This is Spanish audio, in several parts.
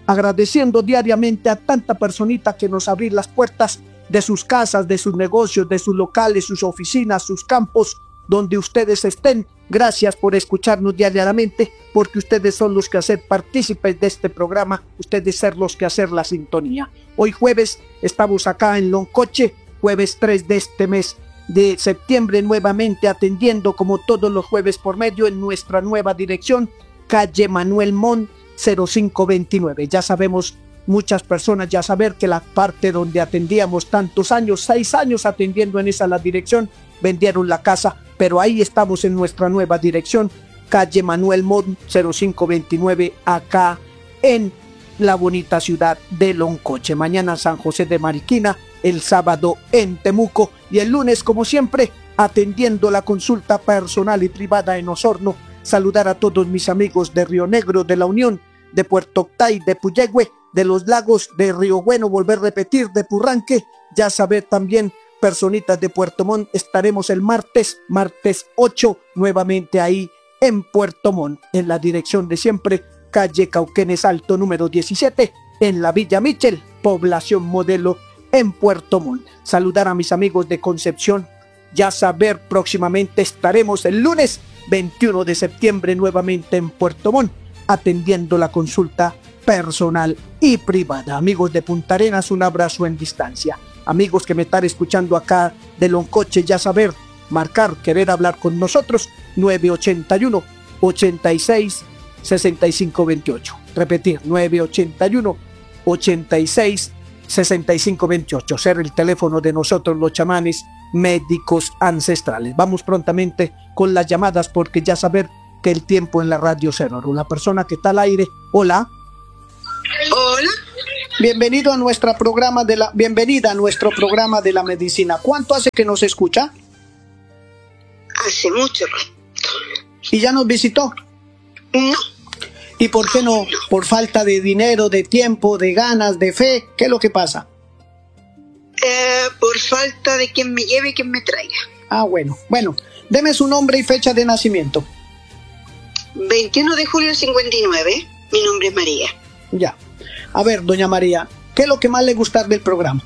agradeciendo diariamente a tanta personita que nos abre las puertas de sus casas, de sus negocios, de sus locales, sus oficinas, sus campos, donde ustedes estén. Gracias por escucharnos diariamente, porque ustedes son los que hacen partícipes de este programa, ustedes ser los que hacen la sintonía. Hoy jueves estamos acá en Loncoche, jueves 3 de este mes de septiembre, nuevamente atendiendo como todos los jueves por medio en nuestra nueva dirección, calle Manuel Montt 0529. Ya sabemos, muchas personas ya saber que la parte donde atendíamos tantos años, 6 años atendiendo en esa la dirección, vendieron la casa, pero ahí estamos en nuestra nueva dirección, calle Manuel Montt 0529, acá en la bonita ciudad de Loncoche. Mañana San José de Mariquina, el sábado en Temuco y el lunes, como siempre, atendiendo la consulta personal y privada en Osorno. Saludar a todos mis amigos de Río Negro, de La Unión, de Puerto Octay, de Puyehue, de Los Lagos, de Río Bueno, volver a repetir, de Purranque. Ya saber también, personitas de Puerto Montt, estaremos el martes 8, nuevamente ahí en Puerto Montt, en la dirección de siempre, calle Cauquenes Alto número 17, en la Villa Michel, población modelo en Puerto Montt. Saludar a mis amigos de Concepción, ya saber, próximamente estaremos el lunes 21 de septiembre nuevamente en Puerto Montt, atendiendo la consulta personal y privada. Amigos de Punta Arenas, un abrazo en distancia. Amigos que me están escuchando acá de Loncoche, ya saber, marcar, querer hablar con nosotros, 981 86 65 28. Repetir, 981 86 65 28. Ser el teléfono de nosotros los chamanes médicos ancestrales. Vamos prontamente con las llamadas, porque ya saber que el tiempo en la radio cero. La persona que está al aire, hola. Hola. Bienvenida a nuestro programa de la medicina. ¿Cuánto hace que nos escucha? Hace mucho. ¿Y ya nos visitó? No. ¿Y por qué no? ¿Por falta de dinero, de tiempo, de ganas, de fe? ¿Qué es lo que pasa? Por falta de quien me lleve y quien me traiga. Ah, bueno. Deme su nombre y fecha de nacimiento. 21 de julio del 59. Mi nombre es María. Ya. A ver, doña María, ¿qué es lo que más le gusta del programa?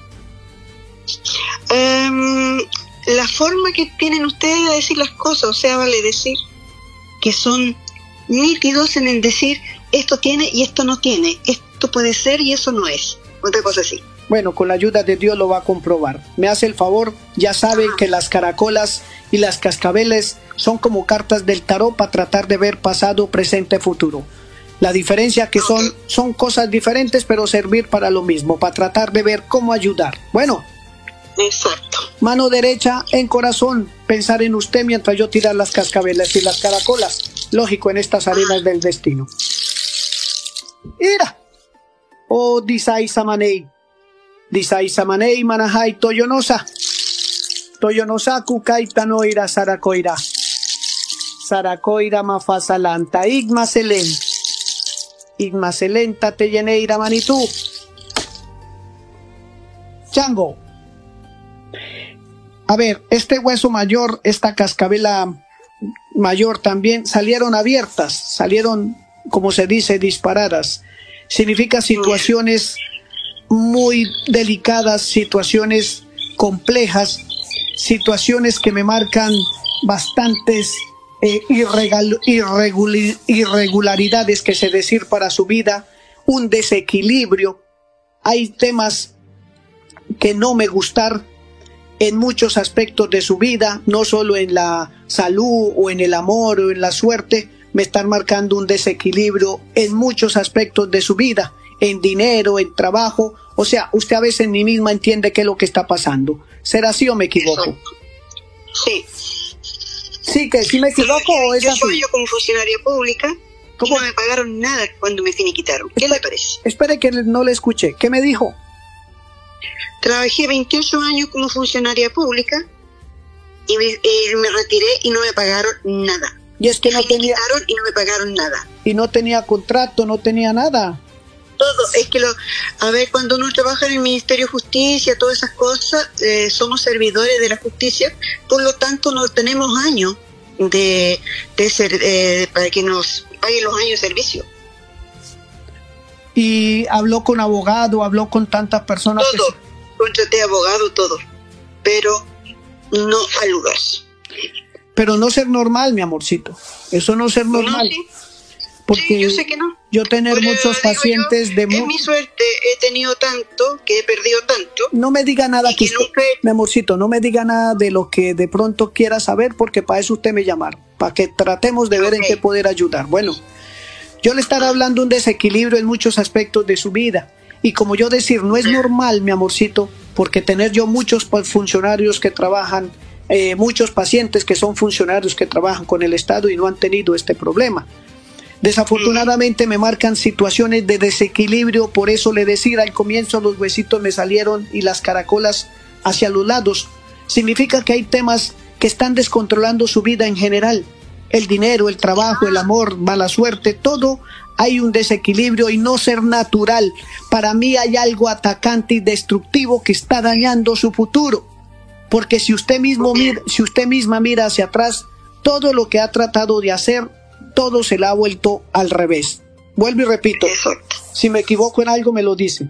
La forma que tienen ustedes de decir las cosas, o sea, vale decir que son nítidos en el decir esto tiene y esto no tiene, esto puede ser y eso no es, otra cosa así. Bueno, con la ayuda de Dios lo va a comprobar. Me hace el favor, ya sabe que las caracolas y las cascabeles son como cartas del tarot para tratar de ver pasado, presente, futuro. La diferencia que son cosas diferentes, pero servir para lo mismo, para tratar de ver cómo ayudar. Bueno. Exacto. Mano derecha en corazón, pensar en usted mientras yo tirar las cascabeles y las caracolas. Lógico, en estas arenas del destino. Ira. Oh, disai samanei. Disai samanei manahai toyonosa. Toyonosa kukaita no ira sarakoira. Sarakoira mafasalanta igma selen. Igma selenta te lleneira manitú. Chango. A ver, este hueso mayor, esta cascabela mayor también, salieron abiertas, salieron, como se dice, disparadas. Significa situaciones muy delicadas, situaciones complejas, situaciones que me marcan bastantes irregularidades, que se decir, para su vida, un desequilibrio. Hay temas que no me gustan en muchos aspectos de su vida, no solo en la salud o en el amor o en la suerte. Me están marcando un desequilibrio en muchos aspectos de su vida, en dinero, en trabajo. O sea, usted a veces ni misma entiende qué es lo que está pasando. ¿Será así o me equivoco? Sí. Sí, que sí me equivoco, o es así. Yo como funcionaria pública, y no me pagaron nada cuando me finiquitaron. ¿Qué le parece? Espere que no le escuché. ¿Qué me dijo? Trabajé 28 años como funcionaria pública y me retiré y no me pagaron nada. Y es que no tenía... y no me pagaron nada. Y no tenía contrato, no tenía nada. Todo, es que a ver, cuando uno trabaja en el Ministerio de Justicia, todas esas cosas, somos servidores de la justicia, por lo tanto no tenemos años de ser, para que nos paguen los años de servicio. Y habló con abogado, habló con tantas personas. Todo, contraté abogado, todo, pero no al lugar. Pero no ser normal, mi amorcito. Eso no ser normal. No, sí. Porque sí, yo sé que no. Yo tener Pero muchos pacientes yo, de... En mi suerte he tenido tanto, que he perdido tanto. No me diga nada que usted, nunca mi amorcito, no me diga nada de lo que de pronto quiera saber, porque para eso usted me llamaron, para que tratemos de ver en qué poder ayudar. Bueno, yo le estaré hablando de un desequilibrio en muchos aspectos de su vida. Y como yo decir, no es normal, mi amorcito, porque tener yo muchos funcionarios que trabajan, muchos pacientes que son funcionarios que trabajan con el Estado y no han tenido este problema. Desafortunadamente me marcan situaciones de desequilibrio, por eso le decía al comienzo los huesitos me salieron y las caracolas hacia los lados. Significa que hay temas que están descontrolando su vida en general. El dinero, el trabajo, el amor, mala suerte, todo hay un desequilibrio y no ser natural. Para mí hay algo atacante y destructivo que está dañando su futuro. Porque si usted misma mira hacia atrás, todo lo que ha tratado de hacer, todo se le ha vuelto al revés. Vuelvo y repito. Exacto. Si me equivoco en algo, me lo dice.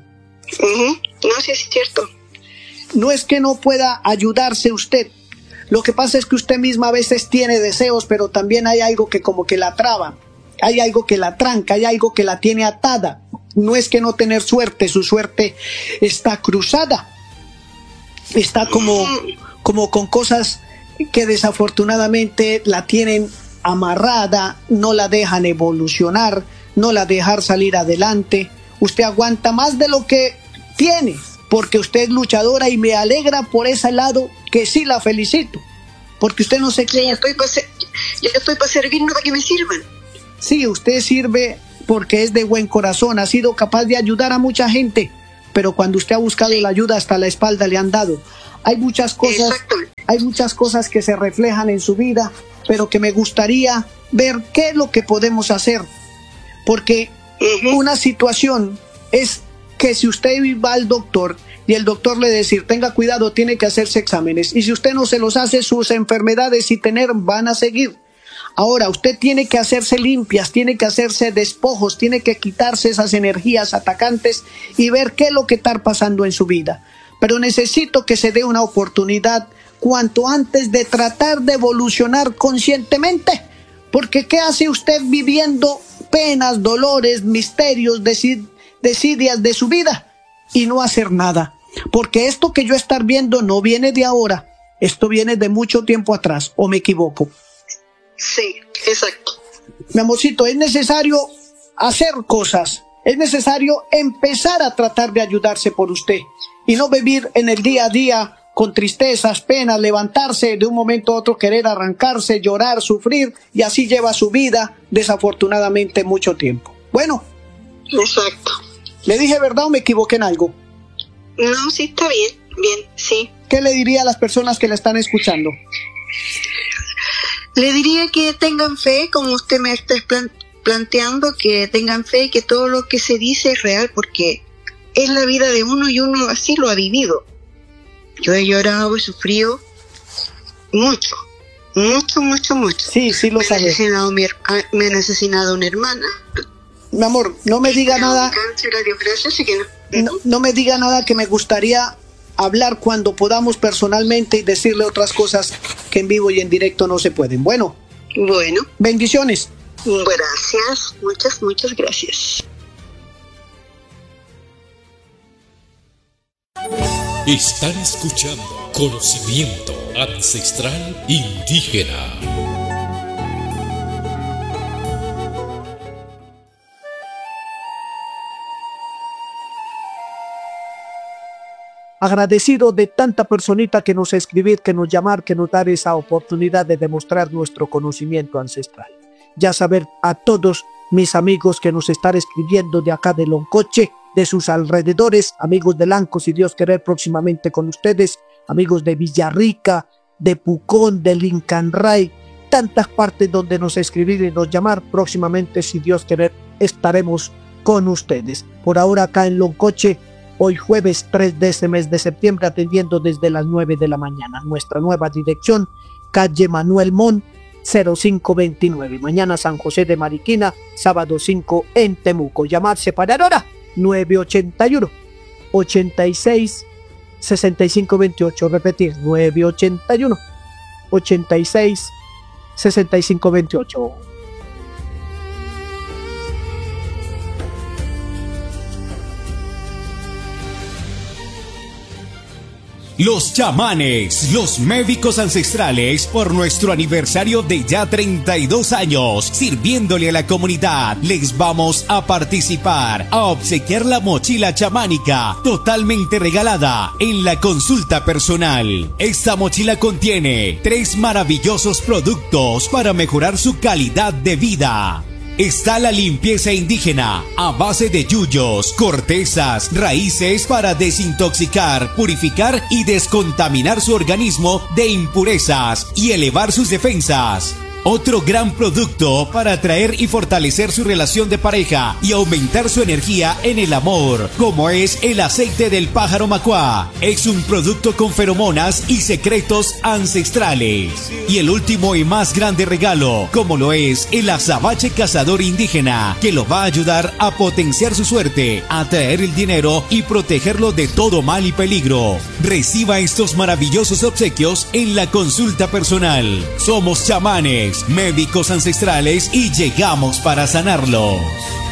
No, sí es cierto. No es que no pueda ayudarse usted. Lo que pasa es que usted misma a veces tiene deseos, pero también hay algo que como que la traba. Hay algo que la tranca, hay algo que la tiene atada. No es que no tener suerte, su suerte está cruzada. Está como con cosas que desafortunadamente la tienen amarrada, no la dejan evolucionar, no la dejan salir adelante. Usted aguanta más de lo que tiene, porque usted es luchadora y me alegra por ese lado, que sí la felicito, porque usted no se cree. Yo estoy para servir, no para que me sirvan. Sí, usted sirve porque es de buen corazón, ha sido capaz de ayudar a mucha gente, pero cuando usted ha buscado la ayuda, hasta la espalda le han dado. Hay muchas cosas que se reflejan en su vida, pero que me gustaría ver qué es lo que podemos hacer, porque una situación es que si usted va al doctor y el doctor le decir tenga cuidado, tiene que hacerse exámenes, y si usted no se los hace, sus enfermedades y van a seguir. Ahora usted tiene que hacerse limpias, tiene que hacerse despojos, tiene que quitarse esas energías atacantes y ver qué es lo que está pasando en su vida. Pero necesito que se dé una oportunidad cuanto antes de tratar de evolucionar conscientemente, porque ¿qué hace usted viviendo penas, dolores, misterios, desidias de su vida y no hacer nada? Porque esto que yo estar viendo no viene de ahora, esto viene de mucho tiempo atrás, ¿o me equivoco? Sí, exacto. Mi amorcito, es necesario hacer cosas, es necesario empezar a tratar de ayudarse por usted y no vivir en el día a día con tristezas, penas, levantarse de un momento a otro, querer arrancarse, llorar, sufrir, y así lleva su vida desafortunadamente mucho tiempo. Bueno. Exacto. ¿Le dije verdad o me equivoqué en algo? No, sí, está bien, sí. ¿Qué le diría a las personas que le están escuchando? Le diría que tengan fe, como usted me está planteando, que tengan fe y que todo lo que se dice es real, porque es la vida de uno y uno así lo ha vivido. Yo he llorado, he sufrido mucho. Sí, lo sabe. Me han asesinado una hermana. Mi amor, no me diga nada. No me diga nada, que me gustaría hablar cuando podamos personalmente y decirle otras cosas que en vivo y en directo no se pueden. Bueno. Bendiciones. Gracias, muchas gracias. Están escuchando Conocimiento Ancestral Indígena. Agradecido de tanta personita que nos escribir, que nos llamar, que nos dar esa oportunidad de demostrar nuestro conocimiento ancestral. Ya saber a todos mis amigos que nos están escribiendo de acá de Loncoche, de sus alrededores, amigos de Lanco, si Dios querer, próximamente con ustedes, amigos de Villarrica, de Pucón, de Lincanray, tantas partes donde nos escribir y nos llamar. Próximamente, si Dios querer, estaremos con ustedes. Por ahora acá en Loncoche, hoy jueves 3 de este mes de septiembre, atendiendo desde las 9 de la mañana. Nuestra nueva dirección, calle Manuel Mon, 0529. Mañana San José de Mariquina, sábado 5 en Temuco. Llamar, separar hora. 981 86 65 28. Repetir, 981 86 65 28. Los chamanes, los médicos ancestrales, por nuestro aniversario de ya 32 años, sirviéndole a la comunidad, les vamos a participar, a obsequiar la mochila chamánica, totalmente regalada, en la consulta personal. Esta mochila contiene 3 maravillosos productos para mejorar su calidad de vida. Está la limpieza indígena a base de yuyos, cortezas, raíces para desintoxicar, purificar y descontaminar su organismo de impurezas y elevar sus defensas. Otro gran producto para atraer y fortalecer su relación de pareja y aumentar su energía en el amor, como es el aceite del pájaro macuá. Es un producto con feromonas y secretos ancestrales. Y el último y más grande regalo, como lo es el azabache cazador indígena, que lo va a ayudar a potenciar su suerte, atraer el dinero y protegerlo de todo mal y peligro. Reciba estos maravillosos obsequios en la consulta personal. Somos chamanes, médicos ancestrales, y llegamos para sanarlos.